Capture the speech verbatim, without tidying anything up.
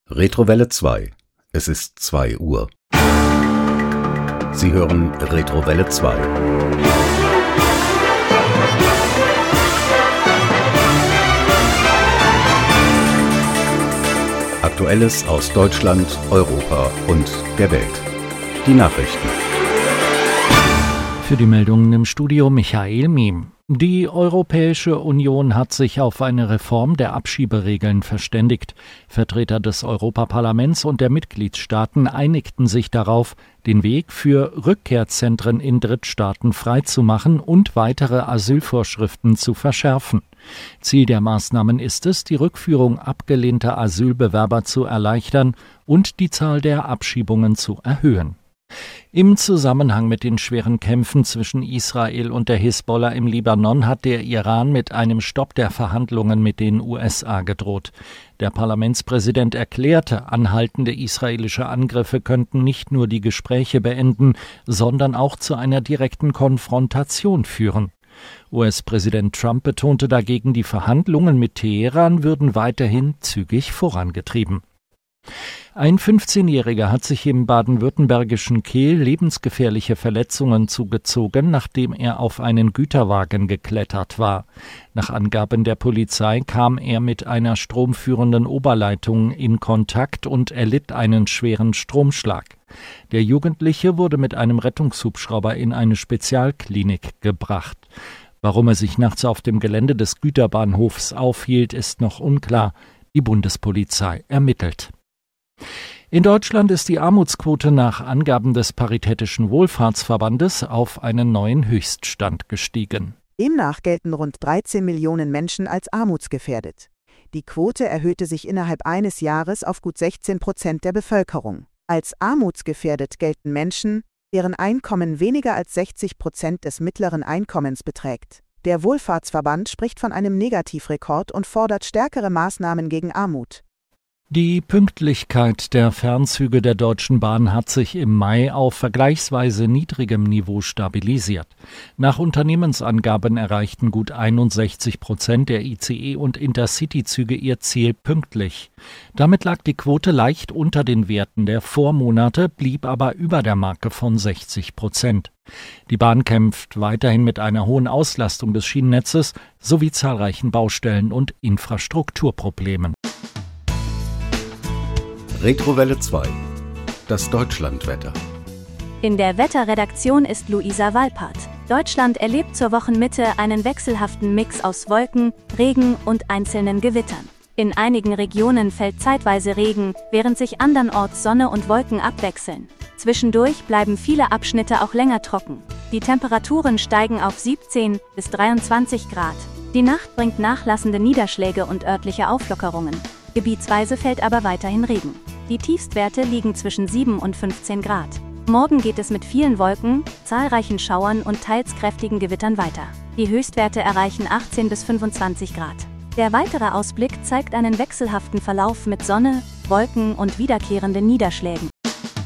Retrowelle zwei. Es ist zwei Uhr. Sie hören Retrowelle zwei. Aktuelles aus Deutschland, Europa und der Welt. Die Nachrichten. Für die Meldungen im Studio Michael Miem. Die Europäische Union hat sich auf eine Reform der Abschieberegeln verständigt. Vertreter des Europaparlaments und der Mitgliedstaaten einigten sich darauf, den Weg für Rückkehrzentren in Drittstaaten freizumachen und weitere Asylvorschriften zu verschärfen. Ziel der Maßnahmen ist es, die Rückführung abgelehnter Asylbewerber zu erleichtern und die Zahl der Abschiebungen zu erhöhen. Im Zusammenhang mit den schweren Kämpfen zwischen Israel und der Hisbollah im Libanon hat der Iran mit einem Stopp der Verhandlungen mit den U S A gedroht. Der Parlamentspräsident erklärte, anhaltende israelische Angriffe könnten nicht nur die Gespräche beenden, sondern auch zu einer direkten Konfrontation führen. U S-Präsident Trump betonte dagegen, die Verhandlungen mit Teheran würden weiterhin zügig vorangetrieben. Ein fünfzehnjähriger hat sich im baden-württembergischen Kehl lebensgefährliche Verletzungen zugezogen, nachdem er auf einen Güterwagen geklettert war. Nach Angaben der Polizei kam er mit einer stromführenden Oberleitung in Kontakt und erlitt einen schweren Stromschlag. Der Jugendliche wurde mit einem Rettungshubschrauber in eine Spezialklinik gebracht. Warum er sich nachts auf dem Gelände des Güterbahnhofs aufhielt, ist noch unklar. Die Bundespolizei ermittelt. In Deutschland ist die Armutsquote nach Angaben des Paritätischen Wohlfahrtsverbandes auf einen neuen Höchststand gestiegen. Demnach gelten rund dreizehn Millionen Menschen als armutsgefährdet. Die Quote erhöhte sich innerhalb eines Jahres auf gut sechzehn Prozent der Bevölkerung. Als armutsgefährdet gelten Menschen, deren Einkommen weniger als sechzig Prozent des mittleren Einkommens beträgt. Der Wohlfahrtsverband spricht von einem Negativrekord und fordert stärkere Maßnahmen gegen Armut. Die Pünktlichkeit der Fernzüge der Deutschen Bahn hat sich im Mai auf vergleichsweise niedrigem Niveau stabilisiert. Nach Unternehmensangaben erreichten gut einundsechzig Prozent der I C E- und Intercity-Züge ihr Ziel pünktlich. Damit lag die Quote leicht unter den Werten der Vormonate, blieb aber über der Marke von sechzig Prozent. Die Bahn kämpft weiterhin mit einer hohen Auslastung des Schienennetzes sowie zahlreichen Baustellen und Infrastrukturproblemen. Retrowelle zwei. Das Deutschlandwetter. In der Wetterredaktion ist Luisa Walpert. Deutschland erlebt zur Wochenmitte einen wechselhaften Mix aus Wolken, Regen und einzelnen Gewittern. In einigen Regionen fällt zeitweise Regen, während sich andernorts Sonne und Wolken abwechseln. Zwischendurch bleiben viele Abschnitte auch länger trocken. Die Temperaturen steigen auf siebzehn bis dreiundzwanzig Grad. Die Nacht bringt nachlassende Niederschläge und örtliche Auflockerungen. Gebietsweise fällt aber weiterhin Regen. Die Tiefstwerte liegen zwischen sieben und fünfzehn Grad. Morgen geht es mit vielen Wolken, zahlreichen Schauern und teils kräftigen Gewittern weiter. Die Höchstwerte erreichen achtzehn bis fünfundzwanzig Grad. Der weitere Ausblick zeigt einen wechselhaften Verlauf mit Sonne, Wolken und wiederkehrenden Niederschlägen.